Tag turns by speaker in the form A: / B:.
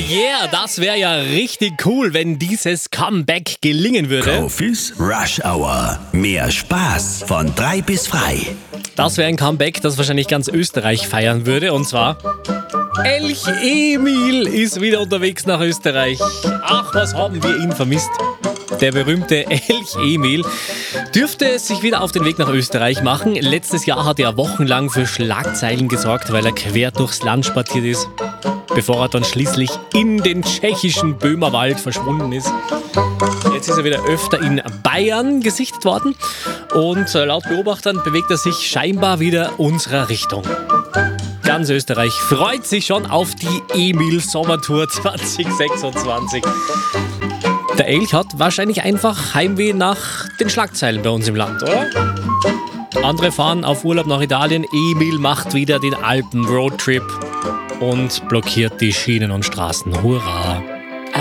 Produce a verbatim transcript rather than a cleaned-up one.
A: Yeah, das wäre ja richtig cool, wenn dieses Comeback gelingen würde.
B: Profis Rush Hour. Mehr Spaß von drei bis frei.
A: Das wäre ein Comeback, das wahrscheinlich ganz Österreich feiern würde. Und zwar Elch Emil ist wieder unterwegs nach Österreich. Ach, was haben wir ihn vermisst. Der berühmte Elch Emil dürfte sich wieder auf den Weg nach Österreich machen. Letztes Jahr hat er wochenlang für Schlagzeilen gesorgt, weil er quer durchs Land spaziert ist, bevor er dann schließlich in den tschechischen Böhmerwald verschwunden ist. Jetzt ist er wieder öfter in Bayern gesichtet worden und laut Beobachtern bewegt er sich scheinbar wieder unserer Richtung. Ganz Österreich freut sich schon auf die Emil-Sommertour zwanzig sechsundzwanzig. Der Elch hat wahrscheinlich einfach Heimweh nach den Schlagzeilen bei uns im Land, oder? Andere fahren auf Urlaub nach Italien. Emil macht wieder den Alpen-Roadtrip und blockiert die Schienen und Straßen. Hurra!